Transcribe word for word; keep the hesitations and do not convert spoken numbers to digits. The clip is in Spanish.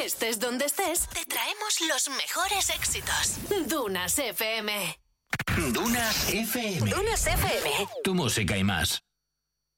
Estés donde estés, te traemos los mejores éxitos. Dunas F M. Dunas F M. Dunas F M. Tu música y más.